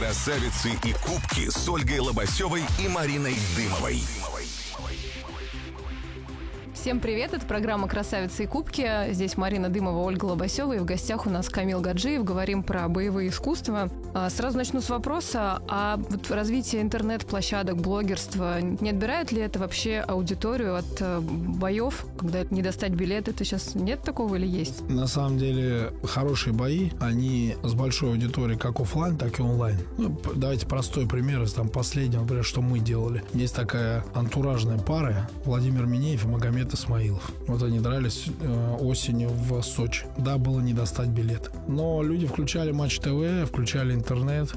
Красавицы и кубки с Ольгой Лобасевой и Мариной Дымовой. Всем привет, это программа «Красавицы и кубки». Здесь Марина Дымова, Ольга Лобасева, и в гостях у нас Камил Гаджиев. Говорим про боевые искусства. Сразу начну с вопроса, а вот развитие интернет-площадок, блогерства, не отбирает ли это вообще аудиторию от боев, когда не достать билет? Это сейчас нет такого или есть? На самом деле, хорошие бои, они с большой аудиторией как офлайн, так и онлайн. Давайте простой пример из последнего, например, что мы делали. Есть такая антуражная пара, Владимир Минеев и Магомед Исмаилов. Вот они дрались осенью в Сочи. Да, было не достать билет. Но люди включали Матч ТВ, включали интернет,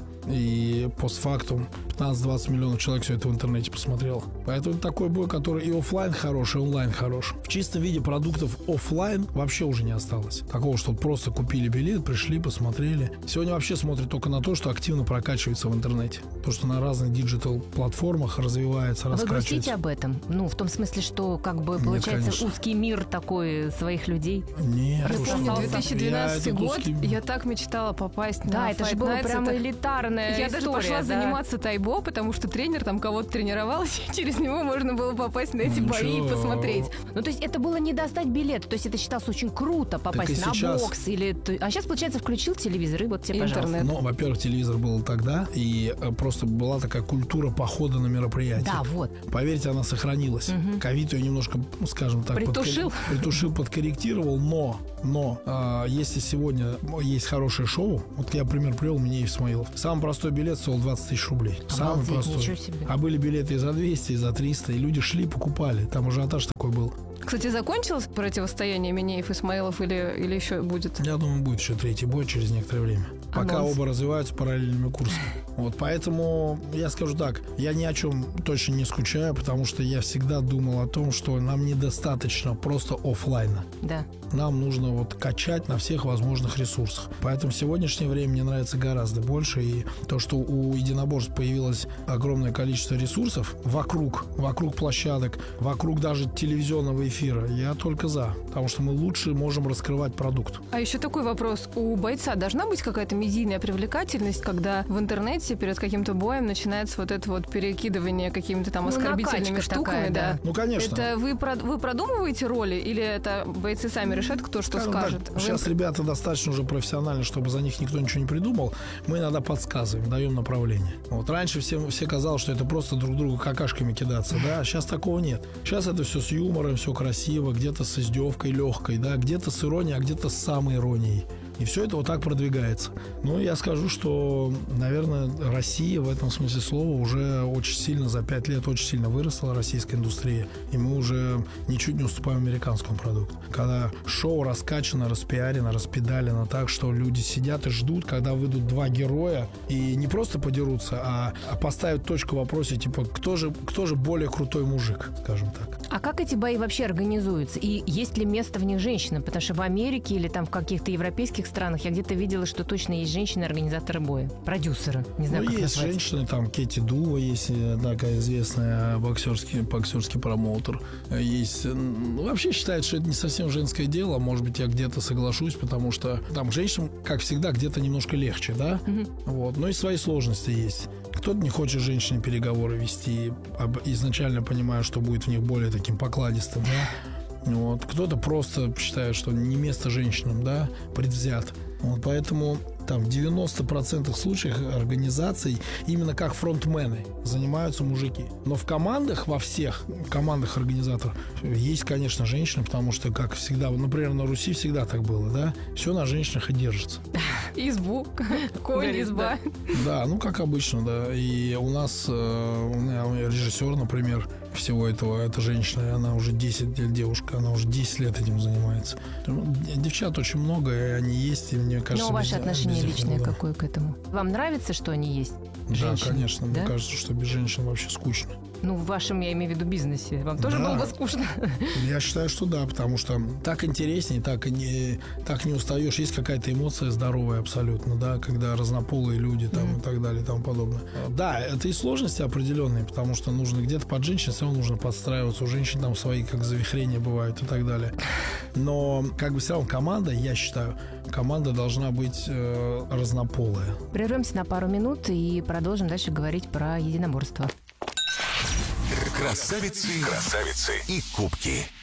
и постфактум 15-20 миллионов человек все это в интернете посмотрело. Поэтому это такой бой, который и офлайн хороший, и онлайн хорош. В чистом виде продуктов офлайн вообще уже не осталось. Такого, что просто купили билет, пришли, посмотрели. Сегодня вообще смотрят только на то, что активно прокачивается в интернете. То, что на разных диджитал-платформах развивается, раскачивается. Вы грустите об этом? В том смысле, что получается конечно. Узкий мир такой своих людей? Нет. Я помню, 2012 год, я так мечтала попасть на Да, это же было Fight Nights. прямо элитарная Я история, даже пошла да. заниматься тайбо, потому что тренер там кого-то тренировал, и через него можно было попасть на эти бои и посмотреть. То есть это было не достать билет, то есть это считалось очень круто попасть на сейчас... бокс или... А сейчас, получается, включил телевизор и вот тебе, пожалуйста. Интернет. Во-первых, телевизор был тогда, и просто была такая культура похода на мероприятие. Да, вот. Поверьте, она сохранилась. Ковид ее немножко, скажем так, Притушил. подкорректировал, но если сегодня есть хорошее шоу, вот я пример привел, Минеев Исмаилов. Самый простой билет стоил 20 тысяч рублей. Самый Обалдеть, простой. ничего себе. А были билеты и за 200, и за 300, и люди шли, покупали. Там ажиотаж такой был. Кстати, закончилось противостояние Минеев-Исмаилов или еще будет? Я думаю, будет еще третий бой через некоторое время. Пока Анонс. оба развиваются параллельными курсами. Поэтому я скажу так, я ни о чем точно не скучаю, потому что я всегда думал о том, что нам недостаточно просто офлайна. Да. Нам нужно качать на всех возможных ресурсах. Поэтому в сегодняшнее время мне нравится гораздо больше. И то, что у единоборств появилось огромное количество ресурсов вокруг площадок, вокруг даже телевизионного эфира, я только за. Потому что мы лучше можем раскрывать продукт. А еще такой вопрос. У бойца должна быть какая-то медийная привлекательность, когда в интернете перед каким-то боем начинается вот это перекидывание какими-то там оскорбительными накачка штуками? такая, да. Ну, конечно. Это вы продумываете роли или это бойцы сами решат, кто что Скажем скажет? так, сейчас ребята достаточно уже профессиональны, чтобы за них никто ничего не придумал. Мы иногда подсказываем, даем направление. Раньше все казалось, что это просто друг другу какашками кидаться, да? Сейчас такого нет. Сейчас это все с юмором, все красиво, где-то с издевкой легкой, да? Где-то с иронией, а где-то с самоиронией. И все это так продвигается. Я скажу, что, наверное, Россия в этом смысле слова уже очень сильно, за 5 лет очень сильно выросла, российская индустрия. И мы уже ничуть не уступаем американскому продукту. Когда шоу раскачано, распиарено, распедалено так, что люди сидят и ждут, когда выйдут два героя и не просто подерутся, а поставят точку в вопросе, кто же более крутой мужик, скажем так. А как эти бои вообще организуются? И есть ли место в них женщинам? Потому что в Америке или там в каких-то европейских странах я где-то видела, что точно есть женщины-организаторы боя. Продюсеры. Не знаю, как есть назвать. женщины, там Кэти Дува есть, такая известная боксерский промоутер. Есть, вообще считают, что это не совсем женское дело. Может быть, я где-то соглашусь, потому что там женщинам, как всегда, где-то немножко легче, да? Но и свои сложности есть. Кто-то не хочет с женщиной переговоры вести, изначально понимая, что будет в них более таким покладистым, да? Кто-то просто считает, что не место женщинам, да, предвзят. Поэтому там в 90% случаев организаций именно как фронтмены занимаются мужики. Но в командах, во всех командах организаторов есть, конечно, женщины, потому что, как всегда, например, на Руси всегда так было, да, все на женщинах и держится. Избу, конь, изба. Да, как обычно, да. И у нас режиссер, например, всего этого, эта женщина, она уже 10 лет девушка, она уже 10 лет этим занимается. Девчат очень много, и они есть, и мне кажется... Но ваше отношение личное да. какое к этому? Вам нравится, что они есть? Да, Женщины, конечно. да? Мне кажется, что без женщин вообще скучно. Ну, в вашем, я имею в виду, бизнесе. Вам тоже было бы скучно? Я считаю, что да, потому что так интереснее, так не устаешь. Есть какая-то эмоция здоровая абсолютно, да, когда разнополые люди там и так далее и тому подобное. Да, это и сложности определенные, потому что нужно где-то под женщин, все равно нужно подстраиваться. У женщин там свои как завихрения бывают и так далее. Но как бы все равно команда, я считаю, команда должна быть разнополая. Прервемся на пару минут и продолжим дальше говорить про единоборство. Красавицы и кубки.